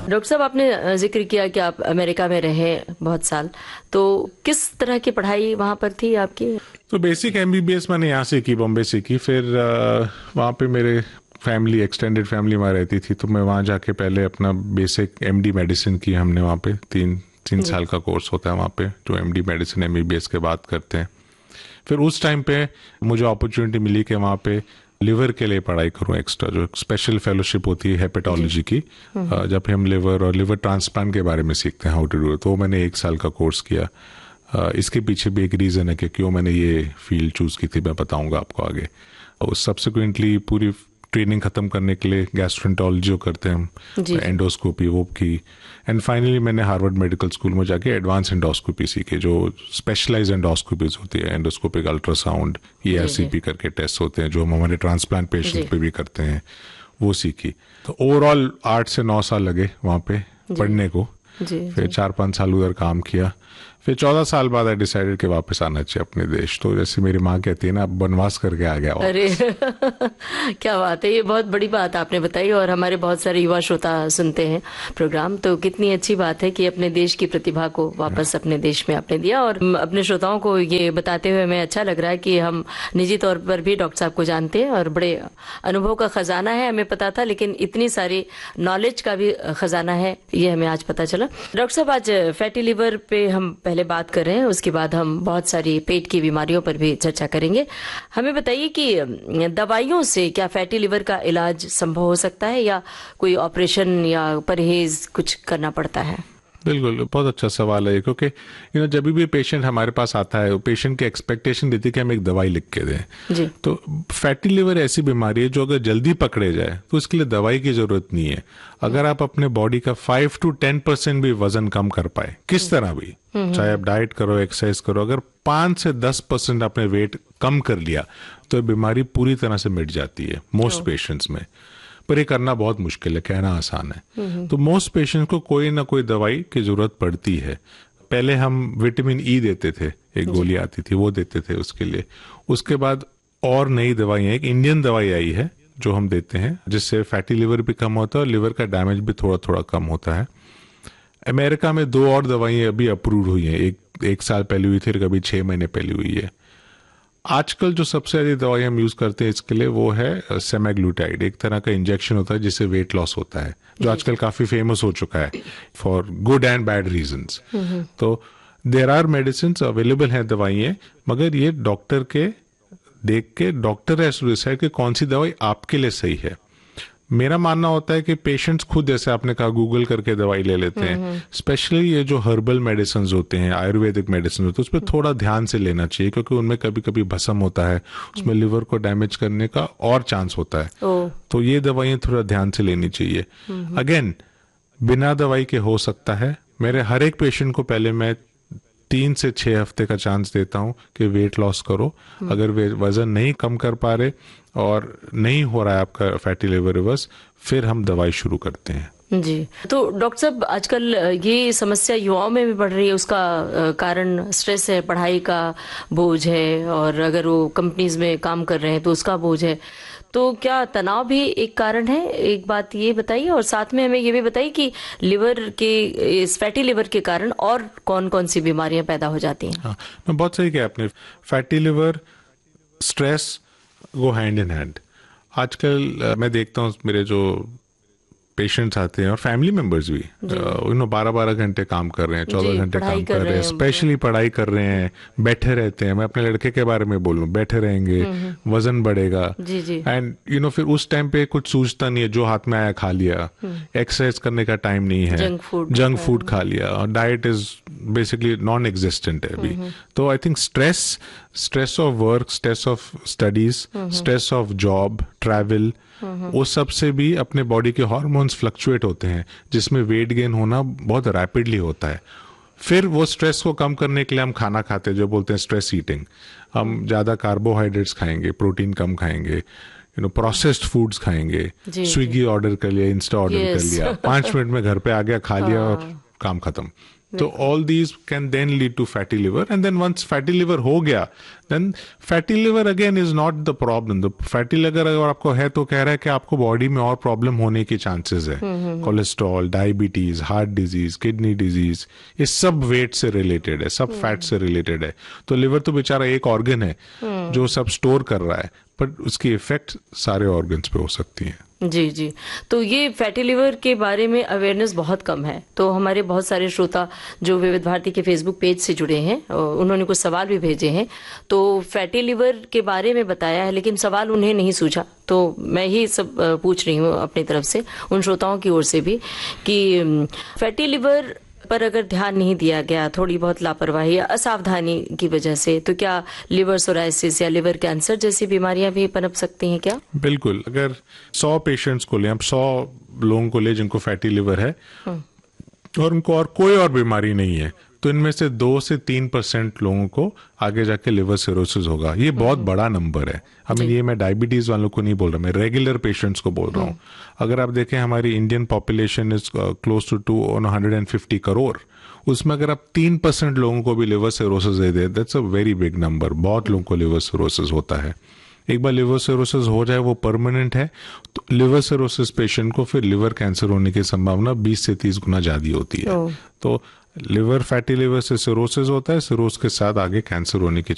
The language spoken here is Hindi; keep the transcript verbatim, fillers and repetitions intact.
डॉक्टर साहब, आपने जिक्र किया कि आप अमेरिका में रहे बहुत साल, तो किस तरह की पढ़ाई वहाँ पर थी आपकी? तो बेसिक एमबीबीएस मैंने यहाँ से की, बॉम्बे से की। फिर वहाँ पे मेरे फैमिली, एक्सटेंडेड फैमिली वहाँ रहती थी, तो मैं वहाँ जाके पहले अपना बेसिक एमडी मेडिसिन की हमने वहाँ पे। तीन तीन साल का कोर्स होता है वहाँ पे, जो एमडी मेडिसिन एमबीबीएस के बाद करते हैं। फिर उस टाइम पे मुझे अपॉर्चुनिटी मिली कि वहाँ पे लिवर के लिए पढ़ाई करूँ एक्स्ट्रा, जो स्पेशल फेलोशिप होती है हेपेटोलॉजी की, जब हम लिवर और लिवर ट्रांसप्लांट के बारे में सीखते हैं, हाउ टू डू। तो मैंने एक साल का कोर्स किया। इसके पीछे भी एक रीज़न है कि क्यों मैंने ये फील्ड चूज़ की थी, मैं बताऊंगा आपको आगे। और सब्सिक्वेंटली पूरी ट्रेनिंग ख़त्म करने के लिए गैस्ट्रोएंटरोलॉजी जो करते हैं हम, एंडोस्कोपी वो की। एंड फाइनली मैंने हार्वर्ड मेडिकल स्कूल में जाके एडवांस एंडोस्कोपी सीखी, जो स्पेशलाइज एंडोस्कोपीज होती है, endoscopic ultrasound, E R C P करके टेस्ट होते हैं जो हम हमारे ट्रांसप्लांट पेशेंट पे भी करते हैं, वो सीखी। तो ओवरऑल आठ से नौ साल लगे वहाँ पे पढ़ने को। जी, फिर जी. चार पाँच साल उधर काम किया। फिर चौदह साल बाद आई डिसाइडेड कि वापस आना चाहिए अपने देश। तो जैसे मेरी माँ कहती है ना, वनवास करके आ गया वापस। अरे क्या बात है, ये बहुत बड़ी बात आपने बताई। और हमारे बहुत सारे युवा श्रोता सुनते हैं प्रोग्राम, तो कितनी अच्छी बात है कि अपने देश की प्रतिभा को वापस अपने देश में आपने दिया। और अपने श्रोताओं को ये बताते हुए हमें अच्छा लग रहा है कि हम निजी तौर पर भी डॉक्टर साहब को जानते हैं और बड़े अनुभव का खजाना है, हमें पता था, लेकिन इतनी सारी नॉलेज का भी खजाना है, ये हमें आज पता चला। डॉक्टर साहब, आज फैटी लिवर पे हम पहले बात कर रहे हैं, उसके बाद हम बहुत सारी पेट की बीमारियों पर भी चर्चा करेंगे। हमें बताइए कि दवाइयों से क्या फैटी लिवर का इलाज संभव हो सकता है, या कोई ऑपरेशन या परहेज कुछ करना पड़ता है? बिल्कुल, बहुत अच्छा सवाल है, क्योंकि यू नो जब भी पेशेंट हमारे पास आता है, पेशेंट की एक्सपेक्टेशन रहती है कि हम एक दवाई लिख के दें जी। तो फैटी लिवर ऐसी बीमारी है जो अगर जल्दी पकड़े जाए तो इसके लिए दवाई की जरूरत नहीं है। अगर आप अपने बॉडी का फाइव टू टेन परसेंट भी वजन कम कर पाए, किस तरह भी, चाहे आप डाइट करो, एक्सरसाइज करो, अगर पांच से दस परसेंट आपने वेट कम कर लिया तो बीमारी पूरी तरह से मिट जाती है मोस्ट पेशेंट्स में। पर ये करना बहुत मुश्किल है, कहना आसान है। तो मोस्ट पेशेंट को कोई ना कोई दवाई की जरूरत पड़ती है। पहले हम विटामिन ई देते थे, एक गोली आती थी, वो देते थे उसके लिए। उसके बाद और नई दवाइयां, एक इंडियन दवाई आई है जो हम देते हैं, जिससे फैटी लिवर भी कम होता है और लिवर का डैमेज भी थोड़ा थोड़ा कम होता है। अमेरिका में दो और दवाइयां अभी अप्रूव हुई हैं, एक एक साल पहले हुई थी, कभी छह महीने पहले हुई है। आजकल जो सबसे ज्यादा दवाई हम यूज करते हैं इसके लिए वो है सेमाग्लूटाइड, एक तरह का इंजेक्शन होता है जिससे वेट लॉस होता है, जो आजकल काफी फेमस हो चुका है for good and bad reasons. तो देयर आर मेडिसिन अवेलेबल हैं, दवाइयां, मगर ये डॉक्टर के देख के डॉक्टर हैज टू डिसाइड कि कौन सी दवाई आपके लिए सही है। मेरा मानना होता है कि पेशेंट्स खुद, जैसे आपने कहा, गूगल करके दवाई ले लेते हैं। स्पेशली ये जो हर्बल मेडिसिन होते हैं, आयुर्वेदिक मेडिसिन होते हैं, उस पर थोड़ा ध्यान से लेना चाहिए, क्योंकि उनमें कभी कभी भस्म होता है, उसमें लिवर को डैमेज करने का और चांस होता है। तो ये दवाइयां थोड़ा ध्यान से लेनी चाहिए। अगेन, बिना दवाई के हो सकता है। मेरे हर एक पेशेंट को पहले मैं तीन से छह हफ्ते का चांस देता हूं कि वेट लॉस करो। अगर वे वजन नहीं कम कर पा रहे और नहीं हो रहा है आपका फैटी लिवर रिवर्स, फिर हम दवाई शुरू करते हैं। जी। तो डॉक्टर साहब, आजकल ये समस्या युवाओं में भी बढ़ रही है, उसका कारण स्ट्रेस है, पढ़ाई का बोझ है, और अगर वो कंपनीज में काम कर रहे हैं तो उसका बोझ है। तो क्या तनाव भी एक कारण है? एक बात ये बताइए, और साथ में हमें ये भी बताइए कि लिवर के, इस फैटी लिवर के कारण और कौन कौन सी बीमारियां पैदा हो जाती हैं? हाँ, मैं बहुत सही कहा आपने। Fatty liver, stress go hand in hand. आजकल मैं देखता हूँ मेरे जो पेशेंट्स आते हैं और फैमिली मेंबर्स भी, यू बारह बारह घंटे काम कर रहे हैं, चौदह घंटे काम कर रहे हैं, स्पेशली पढ़ाई कर रहे हैं, बैठे रहते हैं। मैं अपने लड़के के बारे में बोलूं, बैठे रहेंगे, वजन बढ़ेगा, एंड यू नो फिर उस टाइम पे कुछ सूझता नहीं है, जो हाथ में आया खा लिया, एक्सरसाइज करने का टाइम नहीं है, जंक फूड खा लिया, और diet is basically non existent है अभी। तो I think stress stress of work, stress of studies, stress of job, travel, वो सब से भी अपने बॉडी के हार्मोन्स फ्लक्चुएट होते हैं, जिसमें वेट गेन होना बहुत रैपिडली होता है। फिर वो स्ट्रेस को कम करने के लिए हम खाना खाते हैं, जो बोलते हैं स्ट्रेस ईटिंग। हम ज्यादा कार्बोहाइड्रेट्स खाएंगे, प्रोटीन कम खाएंगे, यू नो प्रोसेस्ड फूड्स खाएंगे, स्विगी ऑर्डर कर लिया, इंस्टा ऑर्डर कर लिया, पांच मिनट में घर पे आ गया, खा लिया और काम खत्म। तो all these can then lead to fatty liver, and then once fatty liver हो गया, then fatty liver again is not the problem. The fatty liver अगर आपको है तो कह रहा है कि आपको बॉडी में और प्रॉब्लम होने की चांसेस है, cholesterol, diabetes, heart disease, kidney disease, ये सब वेट से रिलेटेड है, सब फैट से रिलेटेड है। तो लिवर तो बेचारा एक ऑर्गन है जो सब स्टोर कर रहा है, बट उसकी इफेक्ट सारे ऑर्गन्स पे हो सकती है। जी जी। तो ये फैटी लिवर के बारे में अवेयरनेस बहुत कम है, तो हमारे बहुत सारे श्रोता जो विविध भारती के फेसबुक पेज से जुड़े हैं, उन्होंने कुछ सवाल भी भेजे हैं। तो फैटी लिवर के बारे में बताया है, लेकिन सवाल उन्हें नहीं सूझा, तो मैं ही सब पूछ रही हूँ अपनी तरफ से, उन श्रोताओं की ओर से भी, कि फैटी लिवर पर अगर ध्यान नहीं दिया गया, थोड़ी बहुत लापरवाही या असावधानी की वजह से, तो क्या लिवर सोराइसिस या लिवर कैंसर जैसी बीमारियां भी पनप सकती हैं क्या? बिल्कुल। अगर सौ पेशेंट्स को ले, अब सौ लोगों को ले जिनको फैटी लिवर है और उनको और कोई और बीमारी नहीं है, तो इनमें से दो से तीन परसेंट लोगों को आगे जाके लिवर सिरोसिस होगा। ये बहुत बड़ा नंबर है। आई मीन ये मैं डायबिटीज वालों को नहीं बोल रहा, मैं रेगुलर पेशेंट्स को बोल रहा हूँ। अगर आप देखें हमारी Indian population is close to two hundred and fifty crore, उसमें अगर आप तीन परसेंट लोगों को भी liver cirrhosis they they, that's a very big number. बहुत लोगों को लिवर सिरोसिस होता है। एक बार लिवर सिरोसिस हो जाए, वो परमानेंट है, तो लिवर सिरोसिस पेशेंट को फिर लिवर कैंसर होने की संभावना बीस से तीस गुना ज्यादा होती है। तो लिवर फैटी लिवर से सिरोसिस होता है, सिरोसिस के साथ आगे कैंसर होने की